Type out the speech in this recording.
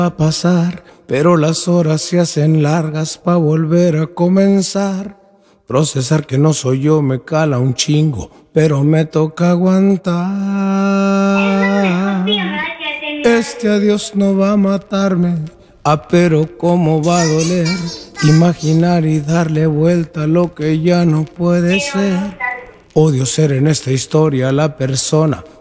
Va a pasar, pero las horas se hacen largas pa' volver a comenzar. Procesar que no soy yo me cala un chingo, pero me toca aguantar. Este adiós no va a matarme, pero cómo va a doler. Imaginar y darle vuelta a lo que ya no puede ser. Odio ser en esta historia la persona